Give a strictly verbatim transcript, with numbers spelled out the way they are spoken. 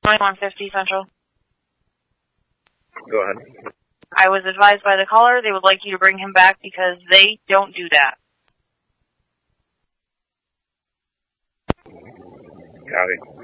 twenty-one fifty Central. Go ahead. I was advised by the caller they would like you to bring him back because they don't do that. Copy.